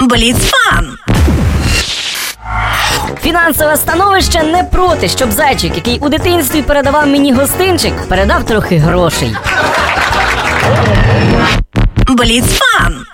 Бліцфан. Фінансове становище не проти, щоб зайчик, який у дитинстві передавав мені гостинчик, передав трохи грошей. Бліцфан.